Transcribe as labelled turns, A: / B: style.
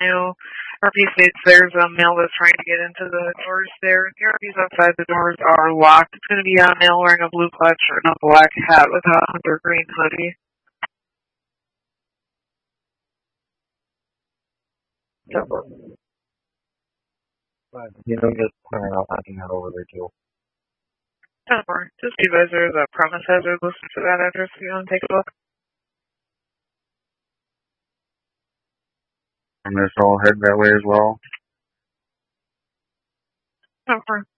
A: mail. RP states there's a mail that's trying to get into the doors there. The RPs outside the doors are locked. It's going to be on mail wearing a blue plaid shirt and a black hat with a hunter green hoodie.
B: You don't get clearing out knocking that over there too.
A: Just be advised there's a promise hazard listed for that address if you want to take a look.
B: And this all head that way as well.